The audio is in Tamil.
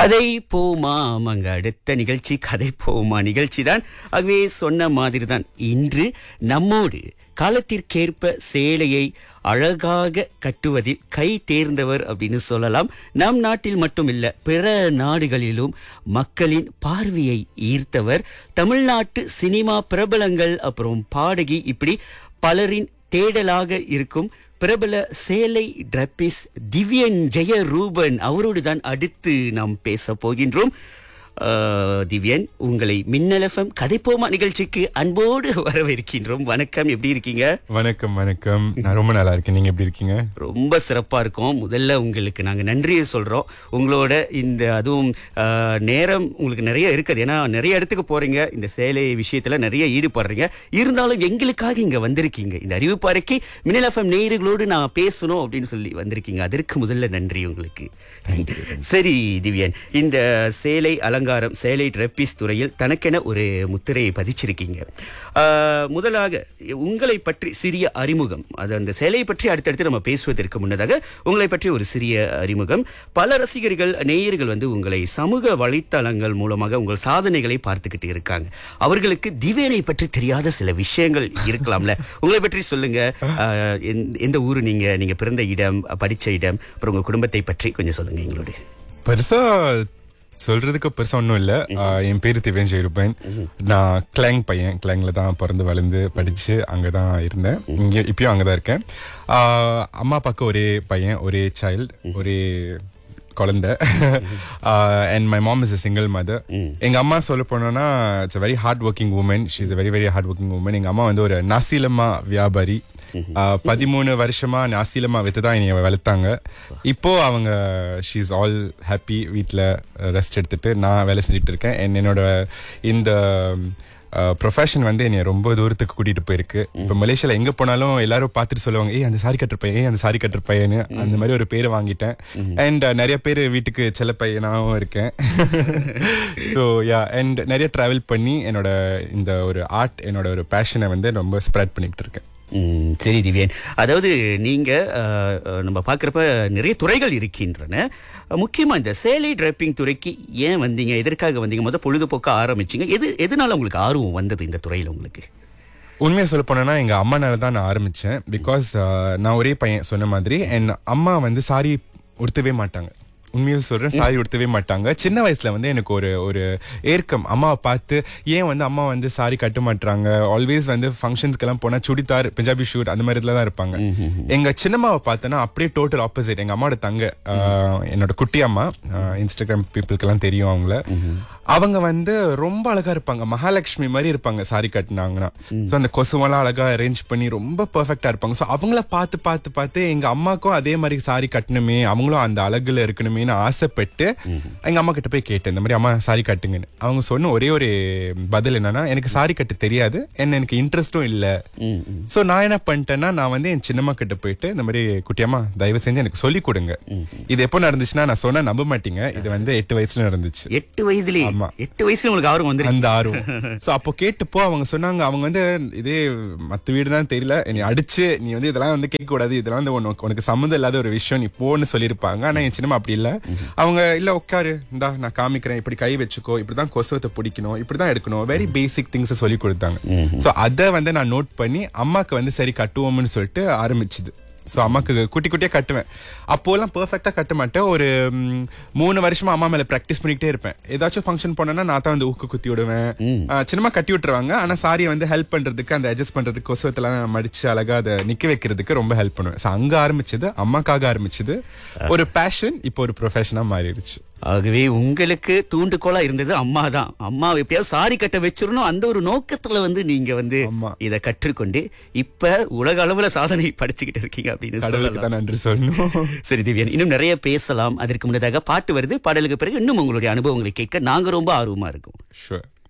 கதை போமா அங்க அடுத்த நிகழ்ச்சி கதை போமா நிகழ்ச்சி தான். ஆகவே சொன்ன மாதிரி தான் இன்று நம்மோடு காலத்திற்கேற்ப சேலையை அழகாக கட்டுவதில் கை தேர்ந்தவர் அப்படின்னு சொல்லலாம். நம் நாட்டில் மட்டுமில்ல, பிற நாடுகளிலும் மக்களின் பார்வையை ஈர்த்தவர். தமிழ்நாட்டு சினிமா பிரபலங்கள், அப்புறம் பாடகி, இப்படி பலரின் தேடலாக இருக்கும் பிரபல சேலை டிரப்பிஸ் திவ்யன் ஜெயரூபன் அவரோடு தான் அடுத்து நாம் பேச போகின்றோம். திவ்யன், உங்களை மின்னல் எஃப்எம் கதைப்போமா நிகழ்ச்சிக்கு அன்போடு வரவேற்கின்றோம். வணக்கம், எப்படி இருக்கீங்க? வணக்கம். வணக்கம், நான் ரொம்ப நல்லா இருக்கேன். நீங்க எப்படி இருக்கீங்க? ரொம்ப சிறப்பா இருக்கோம். முதல்ல உங்களுக்கு நாங்க நன்றியை சொல்றோம். உங்களோட இந்த அதுவும் நேரம் உங்களுக்கு நிறைய இருக்குது, ஏன்னா நிறைய இடத்துக்கு போறீங்க, இந்த சேலை விஷயத்துல நிறைய ஈடுபடுறீங்க. இருந்தாலும் எங்களுக்காக இங்க வந்திருக்கீங்க. இந்த அறிவிப்பாறைக்கு மின்னல் எஃப்எம் நேயர்களோடு நான் பேசணும் அப்படின்னு சொல்லி வந்திருக்கீங்க. அதற்கு முதல்ல நன்றி உங்களுக்கு. சரி திவ்யன், இந்த சேலை அலங்காரம், சேலை டிரப்பிஸ் துறையில் தனக்கென ஒரு முத்திரையை பதிச்சிருக்கீங்க. முதலாக உங்களை பற்றி சிறிய அறிமுகம். அது அந்த சேலை பற்றி அடுத்தடுத்து நம்ம பேசுவதற்கு முன்னதாக உங்களை பற்றி ஒரு சிறிய அறிமுகம். பல ரசிகர்கள், நேயர்கள் உங்களை சமூக வலைத்தளங்கள் மூலமாக உங்கள் சாதனைகளை பார்த்துக்கிட்டு இருக்காங்க. அவர்களுக்கு திவ்யனை பற்றி தெரியாத சில விஷயங்கள் இருக்கலாம்ல, உங்களை பற்றி சொல்லுங்க. எந்த ஊரு, நீங்க பிறந்த இடம், படிச்ச இடம், அப்புறம் உங்க குடும்பத்தை பற்றி கொஞ்சம் சொல்லுங்க எங்களோட. பெருசா சொல்றதுக்கு பெருசா ஒன்றும் இல்லை. என் பேரு திவ்யன் ஜெயரூபன். நான் கிளாங் பையன். கிளாங்ல தான் பிறந்து வளர்ந்து படிச்சு அங்கதான் இருந்தேன். இங்க இப்பயும் அங்கதான் இருக்கேன். அம்மா அப்பாவுக்கு ஒரே பையன், ஒரே சைல்டு, ஒரே குழந்தை. And my mom is a single mother. எங்க அம்மா சொல்ல போனோம்னா it's a very hard working woman. She is a very very hard working woman. எங்க அம்மா ஒரு நாசிலமா வியாபாரி. 13 வருஷமா நாசிலமா வித்துதான் என்னைய வளர்த்தாங்க. இப்போ அவங்க ஷீ இஸ் ஆல் ஹாப்பி. வீட்டில் ரெஸ்ட் எடுத்துட்டு நான் வேலை செஞ்சுட்டு இருக்கேன். என்னோட இந்த ப்ரொஃபஷன் என்னை ரொம்ப தூரத்துக்கு கூட்டிட்டு போயிருக்கு. இப்போ மலேசியால எங்க போனாலும் எல்லாரும் பார்த்துட்டு சொல்லுவாங்க, அந்த சாரி கட்டுற பையன், அந்த சாரி கட்டுற பையனு. அந்த மாதிரி ஒரு பேரை வாங்கிட்டேன். அண்ட் நிறைய பேர் வீட்டுக்கு செல்ல பையனாகவும் இருக்கேன். ஸோ அண்ட் நிறைய டிராவல் பண்ணி என்னோட இந்த ஒரு ஆர்ட், என்னோட ஒரு பேஷனை ரொம்ப ஸ்ப்ரெட் பண்ணிக்கிட்டு இருக்கேன். சரி திவ்யன், அதாவது நீங்க நம்ம பார்க்குறப்ப நிறைய துறைகள் இருக்கின்றன. முக்கியமா இந்த சேலை டிரப்பிங் துறைக்கு ஏன் வந்தீங்க, எதற்காக வந்தீங்க? முதல் பொழுதுபோக்க ஆரம்பிச்சிங்க, எதனால உங்களுக்கு ஆர்வம் வந்தது இந்த துறையில உங்களுக்கு? உண்மையை சொல்ல போனேன்னா எங்க அம்மானால தான் நான் ஆரம்பிச்சேன். பிகாஸ் நான் ஒரே பையன் சொன்ன மாதிரி. என் அம்மா சாரி உடுத்தவே மாட்டாங்க. உண்மையில் சொல்றேன், சாரி உடுத்தவே மாட்டாங்க. சின்ன வயசுல எனக்கு ஒரு ஏற்கம், அம்மாவை பார்த்து ஏன் அம்மா சாரி கட்ட மாட்டாங்க. ஆல்வேஸ் ஃபங்க்ஷன்ஸ்க்கெல்லாம் போனா சுடிதார், பஞ்சாபி ஷூட், அந்த மாதிரி தான் இருப்பாங்க. எங்க சின்னம்மாவை பார்த்தோன்னா அப்படியே டோட்டல் ஆப்போசிட். எங்க அம்மாவோட தங்க, என்னோட குட்டி அம்மா, இன்ஸ்டாகிராம் பீப்புளுக்கெல்லாம் தெரியும் அவங்கள. அவங்க ரொம்ப அழகா இருப்பாங்க, மகாலட்சுமி மாதிரி இருப்பாங்க சாரி கட்டினாங்கன்னா. ஸோ அந்த கொசுவெல்லாம் அழகா அரேஞ்ச் பண்ணி ரொம்ப பெர்ஃபெக்டா இருப்பாங்க. ஸோ அவங்கள பார்த்து பார்த்து பார்த்து எங்க அம்மாக்கும் அதே மாதிரி சாரி கட்டணுமே, அவங்களும் அந்த அழகுல இருக்கணுமேனு ஆசைப்பட்டு எங்க அம்மா கிட்ட போய் கேட்டேன், இந்த மாதிரி அம்மா சாரி கட்டுங்கன்னு. அவங்க சொன்ன ஒரே ஒரு பதில் என்னன்னா, எனக்கு சாரி கட்ட தெரியாது, எனக்கு இன்ட்ரெஸ்டும் இல்ல. ஸோ நான் என்ன பண்ணிட்டேன்னா, நான் என் சின்னம்மா கிட்ட போயிட்டு இந்த மாதிரி, குட்டியம்மா தயவு செஞ்சு எனக்கு சொல்லி கொடுங்க. இது எப்போ நடந்துச்சுன்னா, நான் சொன்னா நம்ப மாட்டீங்க, இது 8 வயசுல நடந்துச்சு. 8 வயசுல? 8 வயசுல உங்களுக்கு ஆர்வம் வந்து அந்த ஆர்வம். சோ அப்போ கேட்டுப்போ அவங்க சொன்னாங்க, அவங்க இதே மத்த வீடுதான் தெரியல, நீ அடிச்சு நீ இதெல்லாம் கேட்க கூடாது, இதெல்லாம் உனக்கு சம்மந்தம் இல்லாத ஒரு விஷயம், நீ போன்னு சொல்லிருப்பாங்க. ஆனா என் சின்னமா அப்படி இல்ல. அவங்க இல்ல உட்காரு, இந்தா நான் காமிக்கிறேன், இப்படி கை வச்சுக்கோ, இப்படிதான் கொசுவத்தை பிடிக்கணும், இப்படிதான் எடுக்கணும், வெரி பேசிக் திங்ஸ் சொல்லி கொடுத்தாங்க. சோ அதை நான் நோட் பண்ணி அம்மாக்கு சரி கட்டுவோம்னு சொல்லிட்டு ஆரம்பிச்சுது. ஸோ அம்மாக்கு குட்டி குட்டியா கட்டுவேன். அப்போலாம் பெர்ஃபெக்டா கட்ட மாட்டேன். ஒரு 3 வருஷமா அம்மா மேல பிராக்டிஸ் பண்ணிக்கிட்டே இருப்பேன். ஏதாச்சும் ஃபங்க்ஷன் போனேன்னா நான் தான் ஊக்கு குத்தி விடுவேன். சின்னமா கட்டி விட்டுருவாங்க. ஆனா சாரியை ஹெல்ப் பண்றதுக்கு, அந்த அட்ஜஸ்ட் பண்றதுக்கு, கொசுவத்தெல்லாம் மடிச்சு அழகா அதை நிக்க வைக்கிறதுக்கு ரொம்ப ஹெல்ப் பண்ணுவேன். ஸோ அங்க ஆரம்பிச்சது, அம்மாக்காக ஆரம்பிச்சது. ஒரு பேஷன் இப்போ ஒரு ப்ரொஃபஷனா மாறிடுச்சு. ஆகவே உங்களுக்கு தூண்டுகோலா இருந்தது அம்மா தான். அம்மா எப்பயாவது சாரி கட்ட வச்சிடணும், அந்த ஒரு நோக்கத்துல நீங்க இத கற்றுக்கொண்டு இப்ப உலக அளவுல சாதனை படிச்சுக்கிட்டு இருக்கீங்க அப்படின்னு சொல்லலாம். நன்றி சொல்லணும். சரி திவ்யன், இன்னும் நிறைய பேசலாம். அதற்கு முன்னதாக பாட்டு வருது. பாடலுக்கு பிறகு இன்னும் உங்களுடைய அனுபவங்களை கேட்க நாங்க ரொம்ப ஆர்வமா இருக்கோம். Sure.